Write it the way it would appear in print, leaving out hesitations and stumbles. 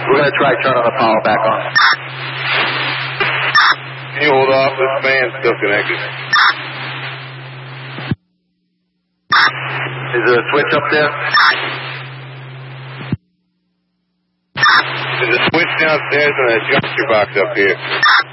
We're going to try turning the power back on. Can you hold off? This fan's still connected. Is there a switch up there? There's a switch downstairs and a juncture box up here.